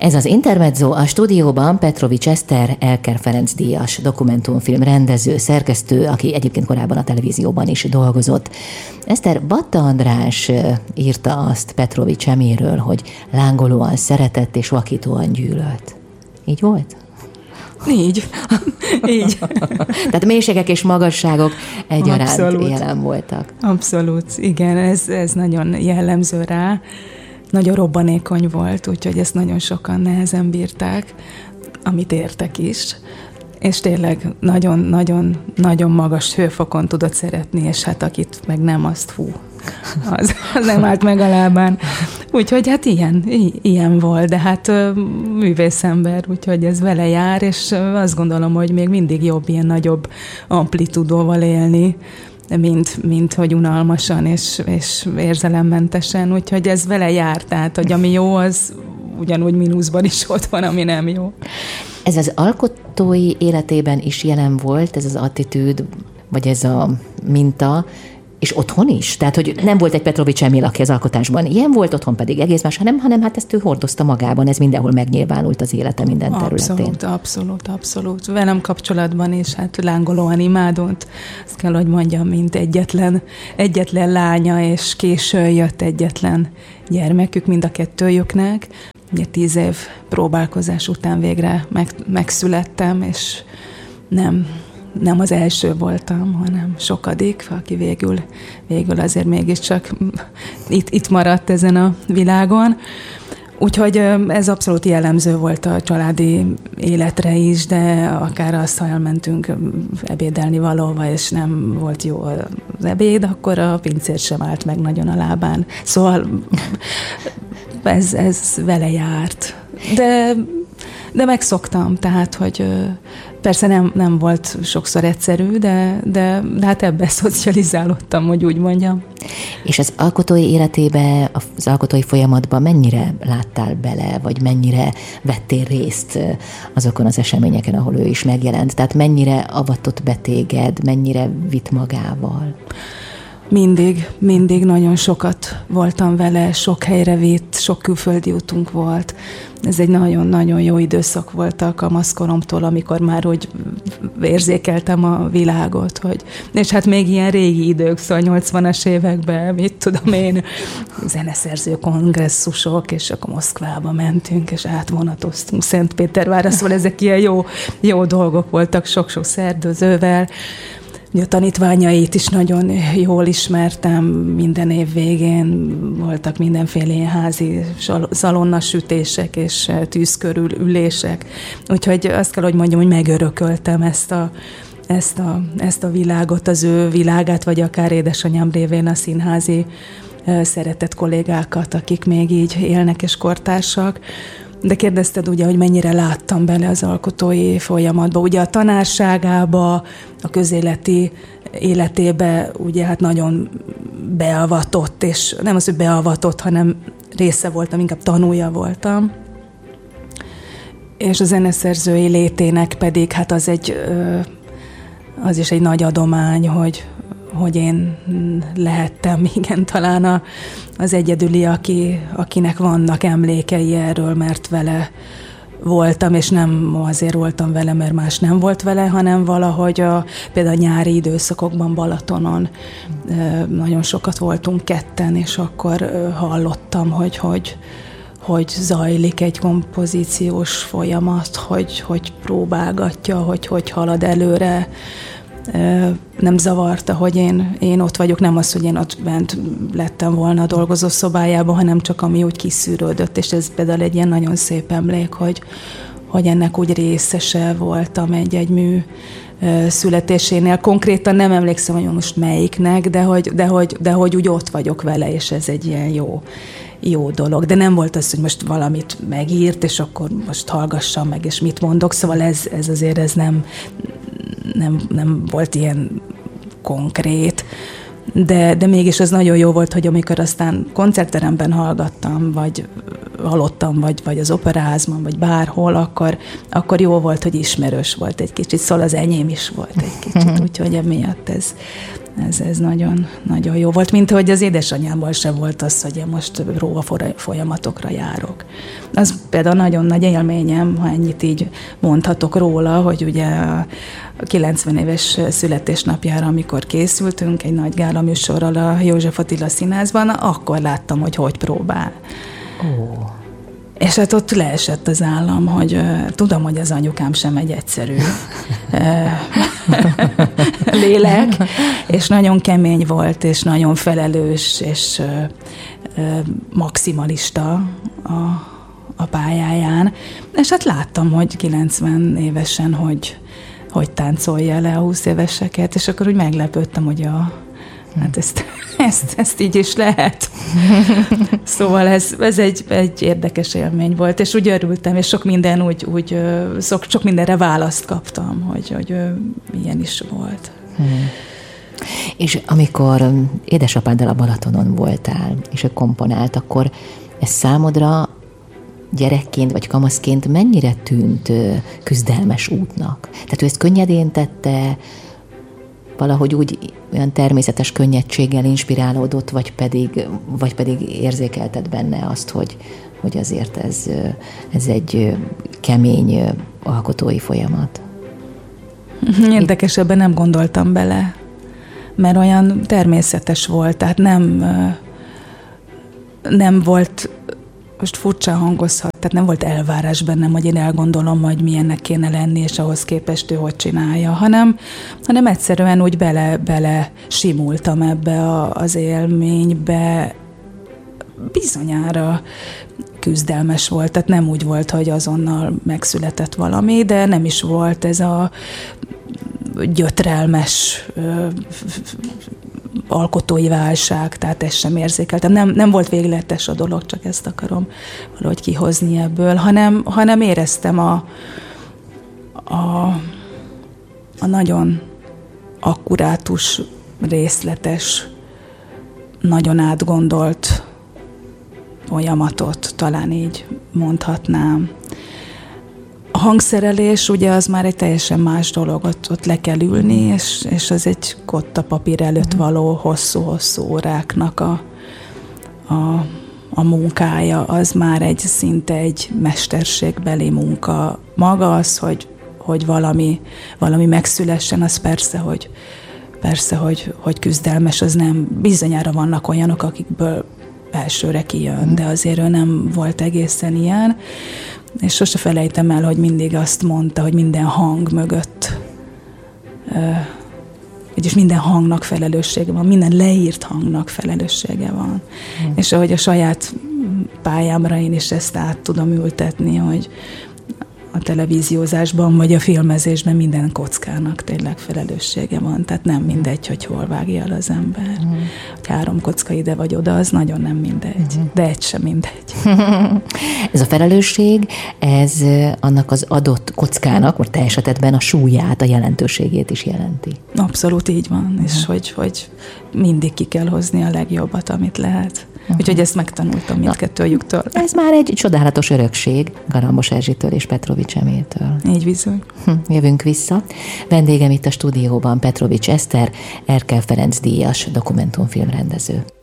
Ez az Intermezzo, a stúdióban Petrovics Eszter, Elker Ferenc díjas dokumentumfilm rendező, szerkesztő, aki egyébként korábban a televízióban is dolgozott. Eszter, Batta András írta azt Petrovics Eméről, hogy lángolóan szeretett és vakítóan gyűlölt. Így volt? Így. Tehát mélységek és magasságok egyaránt Abszolút. Jelen voltak. Abszolút, igen, ez nagyon jellemző rá. Nagyon robbanékony volt, úgyhogy ezt nagyon sokan nehezen bírták, amit értek is. És tényleg nagyon magas hőfokon tudott szeretni, és hát akit meg nem, azt az nem állt meg a lábán. Úgyhogy hát ilyen volt, de hát művészember, úgyhogy ez vele jár, és azt gondolom, hogy még mindig jobb ilyen nagyobb amplitudóval élni, mint hogy unalmasan és érzelemmentesen, úgyhogy ez vele jár, tehát hogy ami jó, az ugyanúgy mínuszban is ott van, ami nem jó. Ez az alkotói életében is jelen volt, ez az attitűd, vagy ez a minta, és otthon is? Tehát, hogy nem volt egy Petrovics Emil, aki az alkotásban ilyen volt, otthon pedig egész más, hanem hát ezt ő hordozta magában, ez mindenhol megnyilvánult az élete minden területén. Abszolút. Velem kapcsolatban is, hát lángolóan imádott. Azt kell, hogy mondjam, mint egyetlen lánya, és későn jött egyetlen gyermekük mind a kettőjüknek. Ugye 10 év próbálkozás után végre megszülettem, és nem az első voltam, hanem sokadik, aki végül azért mégiscsak itt maradt ezen a világon. Úgyhogy ez abszolút jellemző volt a családi életre is, de akár azt, ha elmentünk ebédelni valahova, és nem volt jó az ebéd, akkor a pincér sem állt meg nagyon a lábán. Szóval ez vele járt. De megszoktam, tehát, hogy persze nem volt sokszor egyszerű, de hát ebbe szocializálódtam, hogy úgy mondjam. És az alkotói életébe, az alkotói folyamatban mennyire láttál bele, vagy mennyire vettél részt azokon az eseményeken, ahol ő is megjelent? Tehát mennyire avatott be téged, mennyire vitt magával? Mindig nagyon sokat voltam vele, sok helyre vitt, sok külföldi utunk volt. Ez egy nagyon-nagyon jó időszak volt a kamaszkoromtól, amikor már úgy érzékeltem a világot, és hát még ilyen régi idők, szóval 80-as években, mit tudom én, zeneszerző kongresszusok, és akkor Moszkvába mentünk, és átvonatoztunk Szentpétervárra, szóval ezek ilyen jó dolgok voltak, sok-sok szerdőzővel. A tanítványait is nagyon jól ismertem, minden év végén voltak mindenféle ilyen házi szalonnasütések és tűz körül ülések. Úgyhogy azt kell, hogy mondjam, hogy megörököltem ezt a világot, az ő világát, vagy akár édesanyám révén a színházi szeretett kollégákat, akik még így élnek és kortársak. De kérdezted ugye, hogy mennyire láttam bele az alkotói folyamatba. Ugye a tanárságába, a közéleti életébe ugye hát nagyon beavatott, és nem az, hogy beavatott, hanem része voltam, inkább tanúja voltam. És a zeneszerzői létének pedig hát az is egy nagy adomány, hogy én lehettem, igen, talán az egyedüli, akinek vannak emlékei erről, mert vele voltam, és nem azért voltam vele, mert más nem volt vele, hanem valahogy például a nyári időszakokban Balatonon nagyon sokat voltunk ketten, és akkor hallottam, hogy zajlik egy kompozíciós folyamat, hogy próbálgatja, hogy halad előre. Nem zavarta, hogy én ott vagyok, nem az, hogy én ott bent lettem volna a dolgozó szobájában, hanem csak ami úgy kiszűrődött, és ez például egy ilyen nagyon szép emlék, hogy ennek úgy részese voltam egy mű születésénél. Konkrétan nem emlékszem, hogy most melyiknek, de hogy úgy ott vagyok vele, és ez egy ilyen jó dolog. De nem volt az, hogy most valamit megírt, és akkor most hallgassam meg, és mit mondok. Szóval ez azért ez nem volt ilyen konkrét, de mégis az nagyon jó volt, hogy amikor aztán koncertteremben hallgattam, hallottam, vagy az operaházban, vagy bárhol, akkor jó volt, hogy ismerős volt egy kicsit, szóval az enyém is volt egy kicsit, úgyhogy emiatt ez nagyon, nagyon jó volt, mint hogy az édesanyámmal sem volt az, hogy én most róva folyamatokra járok. Az például nagyon nagy élményem, ha ennyit így mondhatok róla, hogy ugye a 90 éves születésnapjára, amikor készültünk egy nagy gála műsorral a József Attila Színházban, akkor láttam, hogy próbál. Oh. És hát ott leesett az állam, hogy tudom, hogy az anyukám sem egy egyszerű lélek, és nagyon kemény volt, és nagyon felelős, és maximalista a pályáján. És hát láttam, hogy 90 évesen, hogy táncolja le a 20 éveseket, és akkor úgy meglepődtem, hogy hát ezt így is lehet. Szóval ez egy érdekes élmény volt, és úgy örültem, és sok mindenre választ kaptam, hogy ilyen is volt. És amikor édesapáddal a Balatonon voltál, és ő komponált, akkor ez számodra gyerekként vagy kamaszként mennyire tűnt küzdelmes útnak? Tehát ő ezt könnyedén tette, valahogy úgy olyan természetes könnyedséggel inspirálódott, vagy pedig érzékelted benne azt, hogy azért ez egy kemény alkotói folyamat? Érdekesebben nem gondoltam bele, mert olyan természetes volt, tehát nem volt, most furcsán hangozhat, tehát nem volt elvárás bennem, hogy én elgondolom, hogy milyennek kéne lenni, és ahhoz képest ő hogy csinálja, hanem egyszerűen úgy bele simultam ebbe az élménybe. Bizonyára küzdelmes volt, tehát nem úgy volt, hogy azonnal megszületett valami, de nem is volt ez a gyötrelmes alkotói válság, tehát ezt sem érzékeltem. Nem volt végletes a dolog, csak ezt akarom valahogy kihozni ebből, hanem éreztem a nagyon akkurátus, részletes, nagyon átgondolt folyamatot, talán így mondhatnám. A hangszerelés ugye az már egy teljesen más dolog, ott le kell ülni, és az egy kotta papír előtt való hosszú-hosszú óráknak a munkája, az már szinte egy mesterségbeli munka. Maga az, hogy valami megszülessen, az persze, hogy küzdelmes, az nem, bizonyára vannak olyanok, akikből elsőre kijön, de azért ő nem volt egészen ilyen. És sose felejtem el, hogy mindig azt mondta, hogy minden hang mögött, vagyis minden hangnak felelőssége van, minden leírt hangnak felelőssége van. És ahogy a saját pályámra én is ezt át tudom ültetni, hogy a televíziózásban vagy a filmezésben minden kockának tényleg felelőssége van. Tehát nem mindegy, hogy hol vágja el az ember. Hogy 3 kocka ide vagy oda, az nagyon nem mindegy. De egy sem mindegy. Ez a felelősség, ez annak az adott kockának, vagy te esetedben a súlyát, a jelentőségét is jelenti. Abszolút így van. És hogy mindig ki kell hozni a legjobbat, amit lehet. Úgyhogy ezt megtanultam mindkettőjüktől. Ez már egy csodálatos örökség Garambos Erzsitől és Petrovics Emiltől. Így bizony. Jövünk vissza. Vendégem itt a stúdióban Petrovics Eszter, Erkel Ferenc díjas dokumentumfilmrendező.